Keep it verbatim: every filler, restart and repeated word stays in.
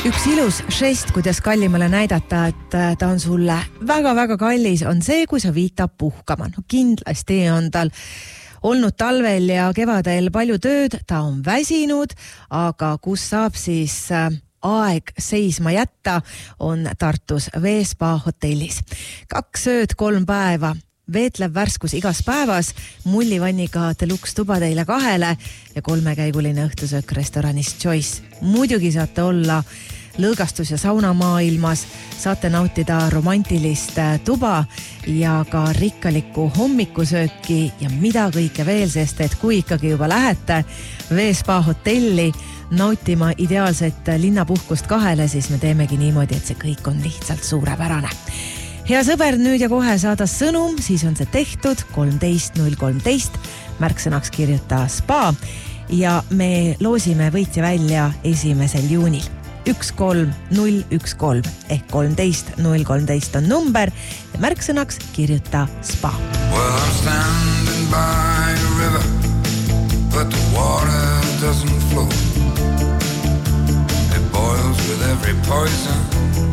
Üks ilus žest, kuidas kallimale näidata, et ta on sulle väga-väga kallis, on see, kui sa viid ta puhkama. No kindlasti on tal olnud talvel ja kevadel palju tööd, ta on väsinud, aga kus saab siis aeg seisma jätta, on Tartus Veespa hotellis. Kaks ööd, kolm päeva, veetlev värskus igas päevas, mullivanniga deluxe tuba teile kahele ja kolmekäiguline õhtusöök restoranis Choice. Muidugi saate olla lõõgastus- ja saunamaailmas, saate nautida romantilist tuba ja ka rikkalikku hommikusööki ja mida kõike veel, sest et kui ikkagi juba lähete Veespa hotelli nautima ideaalset linnapuhkust kahele, siis me teemegi niimoodi, et see kõik on lihtsalt suurepärane. Hea sõber, nüüd ja kohe saada sõnum, siis on see tehtud kolmteist null kolmteist, märksõnaks kirjuta spa ja me loosime võitja välja esimesel juunil. üks kolm null üks kolm ehk kolmteist null kolmteist on number ja märksõnaks kirjuta spa. Well, I'm standing by a river, but the water doesn't flow. It boils with every poison